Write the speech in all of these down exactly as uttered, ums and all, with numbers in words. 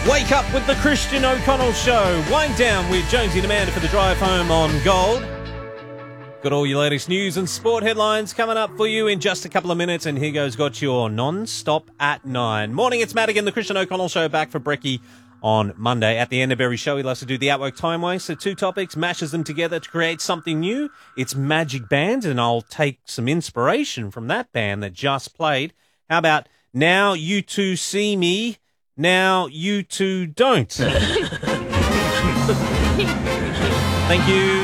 Wake up with the Christian O'Connell Show. Wind down with Jonesy and Amanda for the drive home on Gold. Got all your latest news and sport headlines coming up for you in just a couple of minutes. And here goes, got your non-stop at nine. Morning, it's Matt again, the Christian O'Connell Show, back for Brecky on Monday. At the end of every show, he loves to do the Outwork Time Waste. So two topics, mashes them together to create something new. It's Magic Band, and I'll take some inspiration from that band that just played. How about Now You Two See Me, Now You Two Don't? Thank you.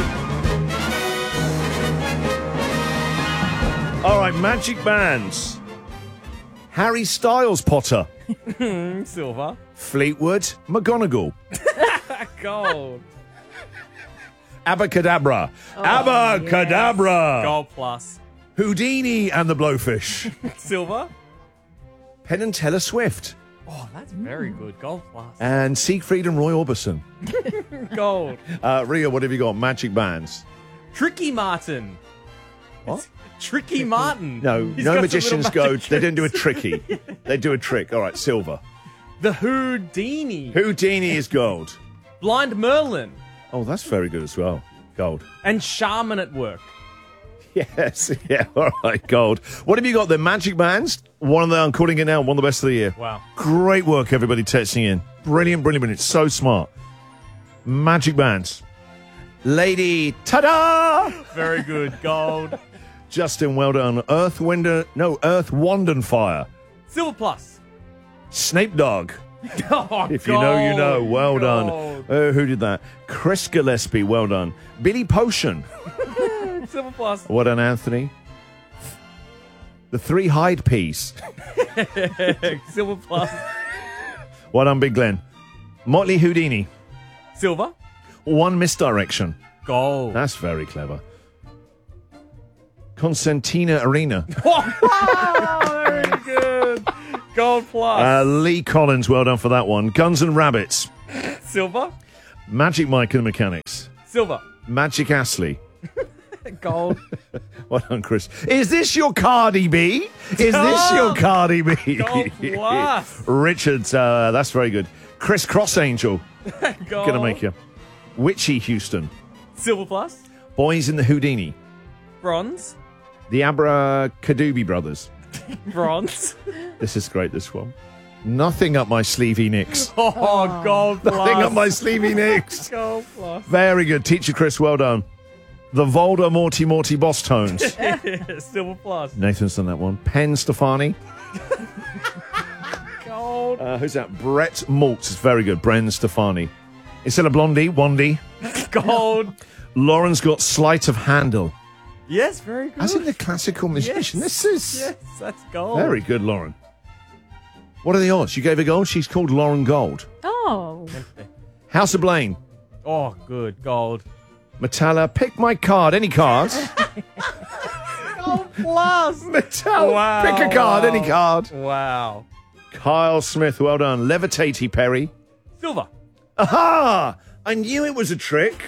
All right, Magic Bands. Harry Styles, Potter. Silver. Fleetwood, McGonagall. Gold. Abacadabra. Oh, Abacadabra. Yes. Gold plus. Houdini and the Blowfish. Silver. Penn and Teller Swift. Oh, that's very good. Gold plus. And Siegfried and Roy Orbison. Gold. Uh, Ria, what have you got? Magic Bands. Tricky Martin. What? It's Tricky Martin. No, He's no got some magicians little go, magic they don't do a tricks. tricky. They do a trick. All right, silver. The Houdini. Houdini is gold. Blind Merlin. Oh, that's very good as well. Gold. And Shaman at Work. Yes, yeah, all right, gold. What have you got there? Magic Bands. One of the, I'm calling it now, one of the best of the year. Wow. Great work, everybody texting in. Brilliant, brilliant, brilliant. So smart. Magic Bands. Lady, ta-da! Very good. Gold. Justin, well done. Earth, Wind, and- no, Earth, Wand and Fire. Silver plus. Snape Dog. Oh, If you know, you know. Well done. Gold. Uh, who did that? Chris Gillespie, well done. Billy Potion. Silver plus. Well done, Anthony. The Three Hyde Peas. Silver plus. Well done, Big Glenn. Motley Houdini. Silver. One Misdirection. Gold. That's very clever. Constantina Arena. Wow, very good. Gold plus. Uh, Lee Collins, well done for that one. Guns and Rabbits. Silver. Magic Mike and the Mechanics. Silver. Magic Astley. Gold. Well done, Chris. Is this your Cardi B? Is this your Cardi B? Gold plus. Richard, uh, that's very good. Chris Cross Angel. Gold. Gonna make you. Witchy Houston. Silver plus. Boys in the Houdini. Bronze. The Abracadooby Brothers. Bronze. This is great, this one. Nothing up my sleevey nicks. Oh, gold plus. Nothing up my sleevey nicks. Gold plus. Very good. Teacher Chris, well done. The Volder Morty Morty Boss Tones. Silver plus. Nathan's done that one. Penn Stefani. Gold. Uh, who's that? Brett Maltz is very good. Bren Stefani. Instead of Blondie, Wandy. Gold. Lauren's got Sleight of Handle. Yes, very good. As in the classical musician. Yes. This is Yes, that's gold. very good, Lauren. What are the odds? You gave her gold? She's called Lauren Gold. Oh. House of Blaine. Oh, good. Gold. Metalla, pick my card. Any cards? Gold plus. Metalla, Wow, pick a card. wow. Any card. Wow. Kyle Smith, well done. Levitatey Perry. Silver. Aha! I knew it was a trick.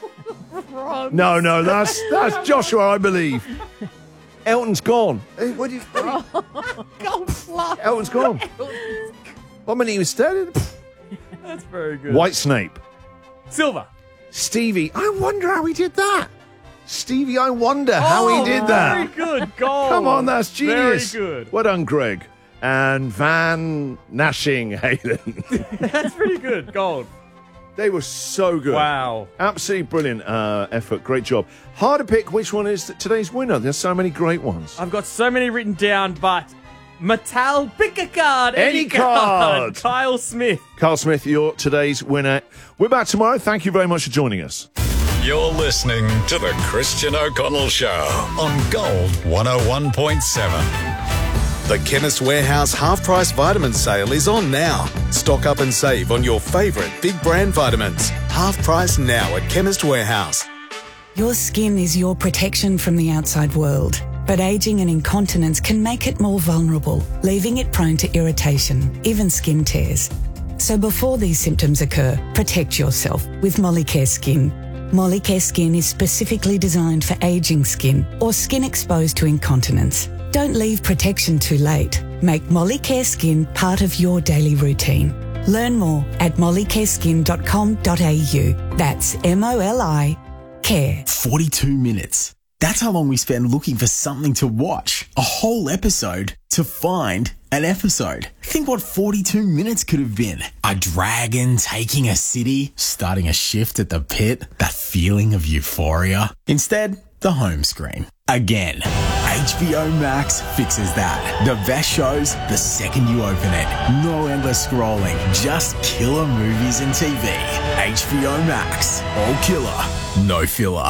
No, no, that's that's Joshua, I believe. Elton's gone. Hey, what do you Gold plus. Elton's gone. What minute he was started? That's very good. White Snape. Silver. Stevie, I wonder how he did that. Stevie, I wonder how he did that. Very good. Gold. Come on, that's genius. Very good. Well done, Greg. And Van Nashing Hayden. That's pretty good. Gold. They were so good. Wow. Absolutely brilliant uh, effort. Great job. Hard to pick which one is today's winner. There's so many great ones. I've got so many written down, but Metal, pick a card. Any card. Kyle Smith. Carl Smith, you're today's winner. We're back tomorrow. Thank you very much for joining us. You're listening to The Christian O'Connell Show on Gold one oh one point seven. The Chemist Warehouse half-price vitamin sale is on now. Stock up and save on your favourite big brand vitamins. Half price now at Chemist Warehouse. Your skin is your protection from the outside world, but ageing and incontinence can make it more vulnerable, leaving it prone to irritation, even skin tears. So before these symptoms occur, protect yourself with Molicare Skin. Molicare Skin is specifically designed for ageing skin or skin exposed to incontinence. Don't leave protection too late. Make Molicare Skin part of your daily routine. Learn more at molly care skin dot com dot a u. That's M O L I care. forty-two minutes. That's how long we spend looking for something to watch. A whole episode to find an episode. Think what forty-two minutes could have been. A dragon taking a city, starting a shift at the pit, that feeling of euphoria. Instead, the home screen. Again. H B O Max fixes that. The best shows the second you open it. No endless scrolling, just killer movies and T V. H B O Max. All killer, no filler.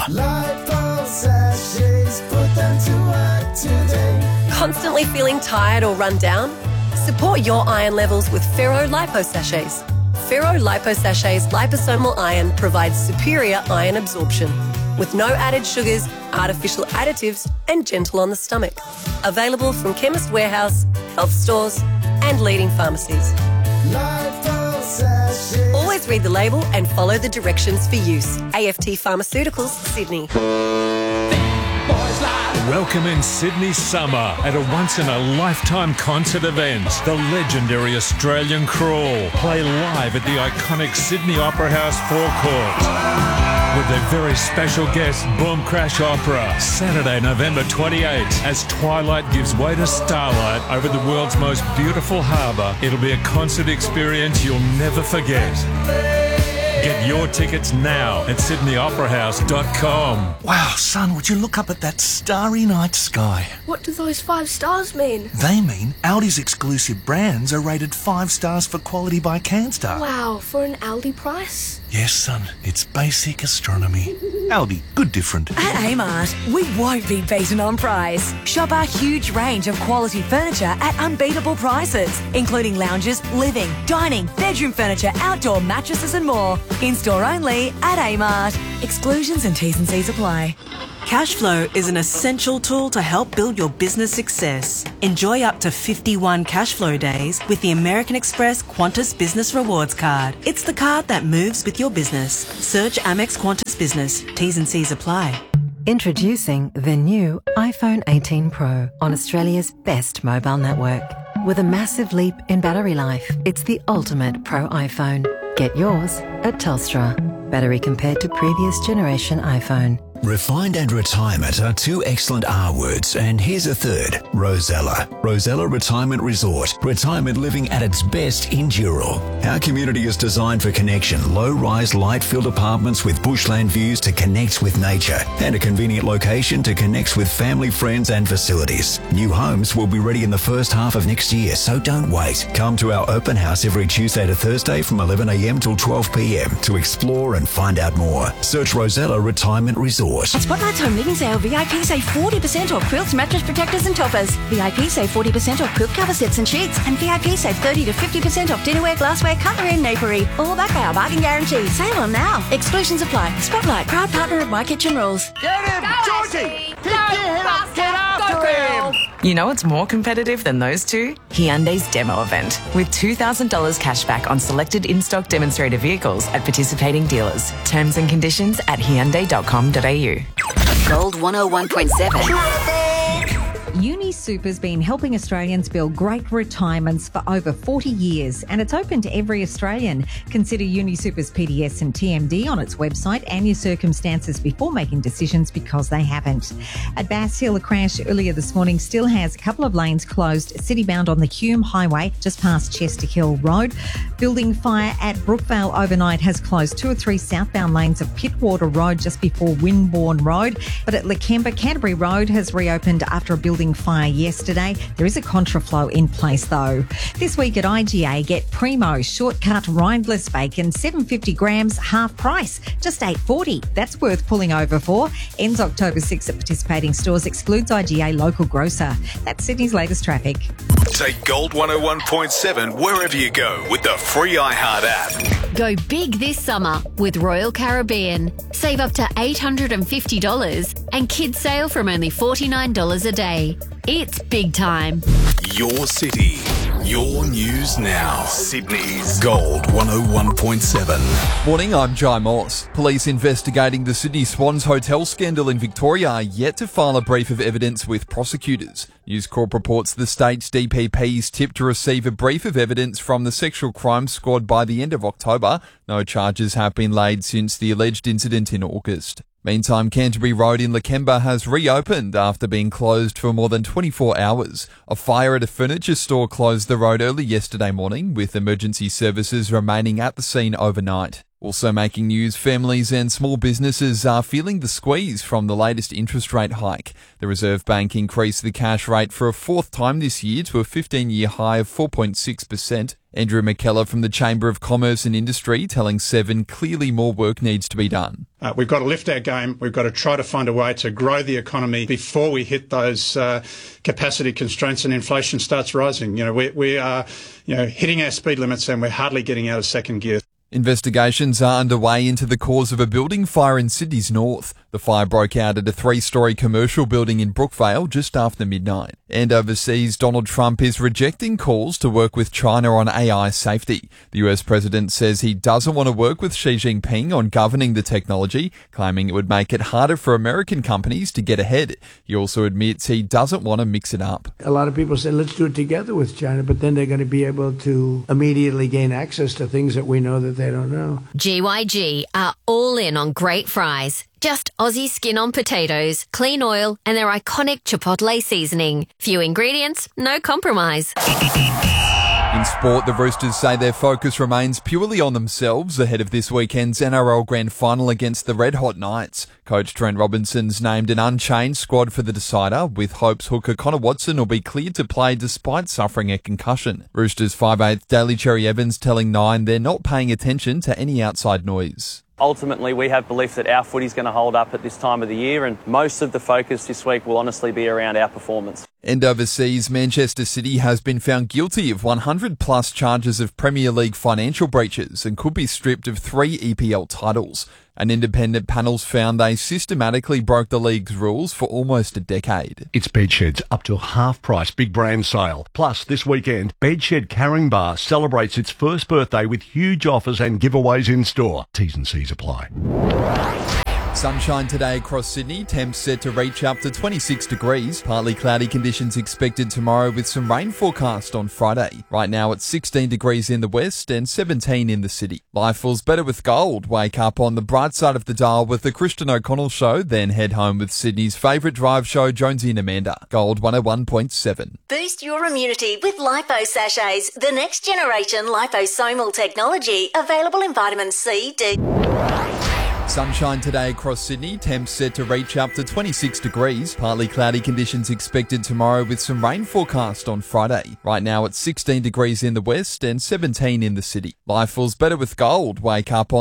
Constantly feeling tired or run down? Support your iron levels with Ferro Lipo Sachets. Ferro Lipo Sachets liposomal iron provides superior iron absorption with no added sugars, artificial additives, and gentle on the stomach. Available from Chemist Warehouse, health stores, and leading pharmacies. Always read the label and follow the directions for use. A F T Pharmaceuticals, Sydney. Welcome in Sydney summer at a once-in-a-lifetime concert event. The legendary Australian Crawl play live at the iconic Sydney Opera House forecourt with their very special guest, Boom Crash Opera, Saturday, November twenty-eighth, as twilight gives way to starlight over the world's most beautiful harbour. It'll be a concert experience you'll never forget. Get your tickets now at sydney opera house dot com. Wow, son, would you look up at that starry night sky? What do those five stars mean? They mean Aldi's exclusive brands are rated five stars for quality by CanStar. Wow, for an Aldi price? Yes, son, it's basic astronomy. Aldi, good different. At Amart, we won't be beaten on price. Shop our huge range of quality furniture at unbeatable prices, including lounges, living, dining, bedroom furniture, outdoor mattresses and more. In-store only at Amart. Exclusions and T's and C's apply. Cashflow is an essential tool to help build your business success. Enjoy up to fifty-one Cashflow days with the American Express Qantas Business Rewards Card. It's the card that moves with your business. Search Amex Qantas Business. T's and C's apply. Introducing the new iPhone eighteen Pro on Australia's best mobile network. With a massive leap in battery life, it's the ultimate Pro iPhone. Get yours at Telstra. Battery compared to previous generation iPhone. Refined and retirement are two excellent R words, and here's a third, Rosella. Rosella Retirement Resort. Retirement living at its best in Dural. Our community is designed for connection. Low-rise, light-filled apartments with bushland views to connect with nature, and a convenient location to connect with family, friends and facilities. New homes will be ready in the first half of next year, so don't wait. Come to our open house every Tuesday to Thursday from eleven a m till twelve p m to explore and find out more. Search Rosella Retirement Resort. At Spotlight's Home Living Sale, V I P save forty percent off quilts, mattress protectors and toppers. V I P save forty percent off quilt cover sets and sheets. And V I P save thirty to fifty percent off dinnerware, glassware, cutlery and napery. All backed by our bargain guarantee. Sale on now. Exclusions apply. Spotlight, proud partner of My Kitchen Rules. Get him, Georgie! Get him! Get after him! You know what's more competitive than those two? Hyundai's demo event, with two thousand dollars cash back on selected in-stock demonstrator vehicles at participating dealers. Terms and conditions at hyundai dot com dot a u. Gold one oh one point seven. UniSuper's been helping Australians build great retirements for over forty years, and it's open to every Australian. Consider UniSuper's P D S and T M D on its website and your circumstances before making decisions, because they haven't. At Bass Hill, a crash earlier this morning still has a couple of lanes closed, city-bound on the Hume Highway just past Chester Hill Road. Building fire at Brookvale overnight has closed two or three southbound lanes of Pittwater Road just before Winbourne Road. But at Lakemba, Canterbury Road has reopened after a building fire yesterday. There is a contraflow in place though. This week at I G A, get Primo shortcut rindless bacon, seven hundred fifty grams, half price, just eight forty. That's worth pulling over for. Ends October sixth at participating stores. Excludes I G A local grocer. That's Sydney's latest traffic. Take Gold one oh one point seven wherever you go with the free iHeart app. Go big this summer with Royal Caribbean. Save up to eight hundred fifty dollars and kids sail from only forty-nine dollars a day. It's big time. Your city, Your news now. Sydney's Gold one oh one point seven. Morning, I'm Jai Moss. Police investigating the Sydney Swans Hotel scandal in Victoria are yet to file a brief of evidence with prosecutors. News Corp reports the state's D P P is tipped to receive a brief of evidence from the Sexual Crimes Squad by the end of October. No charges have been laid since the alleged incident in August. Meantime, Canterbury Road in Lakemba has reopened after being closed for more than twenty-four hours. A fire at a furniture store closed the road early yesterday morning, with emergency services remaining at the scene overnight. Also making news, families and small businesses are feeling the squeeze from the latest interest rate hike. The Reserve Bank increased the cash rate for a fourth time this year to a fifteen-year high of four point six percent. Andrew McKellar from the Chamber of Commerce and Industry telling Seven clearly more work needs to be done. Uh, we've got to lift our game. We've got to try to find a way to grow the economy before we hit those uh, capacity constraints and inflation starts rising. You know, we, we are, you know, hitting our speed limits and we're hardly getting out of second gear. Investigations are underway into the cause of a building fire in Sydney's north. The fire broke out at a three-storey commercial building in Brookvale just after midnight. And overseas, Donald Trump is rejecting calls to work with China on A I safety. The U S president says he doesn't want to work with Xi Jinping on governing the technology, claiming it would make it harder for American companies to get ahead. He also admits he doesn't want to mix it up. A lot of people say, let's do it together with China, but then they're going to be able to immediately gain access to things that we know that they don't know. G Y G are all in on great fries. Just Aussie skin on potatoes, clean oil, and their iconic Chipotle seasoning. Few ingredients, no compromise. In sport, the Roosters say their focus remains purely on themselves ahead of this weekend's N R L Grand Final against the Red Hot Knights. Coach Trent Robinson's named an unchanged squad for the decider, with hopes hooker Connor Watson will be cleared to play despite suffering a concussion. Roosters five eighth Daly Cherry Evans telling Nine they're not paying attention to any outside noise. Ultimately, we have belief that our footy's going to hold up at this time of the year, and most of the focus this week will honestly be around our performance. And overseas, Manchester City has been found guilty of one hundred plus charges of Premier League financial breaches and could be stripped of three E P L titles. An independent panel's found they systematically broke the league's rules for almost a decade. It's Bedshed's up to half price big brand sale. Plus, this weekend, Bedshed Caringbah celebrates its first birthday with huge offers and giveaways in store. T's and C's apply. Sunshine today across Sydney, temps set to reach up to twenty-six degrees. Partly cloudy conditions expected tomorrow with some rain forecast on Friday. Right now it's sixteen degrees in the west and seventeen in the city. Life feels better with gold. Wake up on the bright side of the dial with the Christian O'Connell Show, then head home with Sydney's favourite drive show, Jonesy and Amanda. Gold one oh one point seven. Boost your immunity with Lipo Sachets, the next generation liposomal technology, available in vitamin C, D. Sunshine today across Sydney, temps set to reach up to twenty-six degrees. Partly cloudy conditions expected tomorrow with some rain forecast on Friday. Right now it's sixteen degrees in the west and seventeen in the city. Life feels better with gold. Wake up on